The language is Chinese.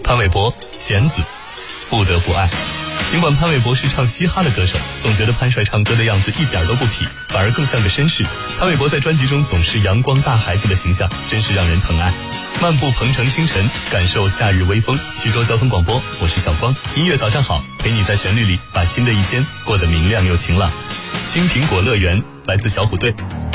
潘玮柏，弦子，不得不爱。尽管潘玮柏是唱嘻哈的歌手，总觉得潘帅唱歌的样子一点都不痞，反而更像个绅士。潘玮柏在专辑中总是阳光大孩子的形象，真是让人疼爱。漫步鹏城清晨，感受夏日微风。徐州交通广播，我是小光。音乐早上好，陪你在旋律里把新的一天过得明亮又晴朗。青苹果乐园来自小虎队。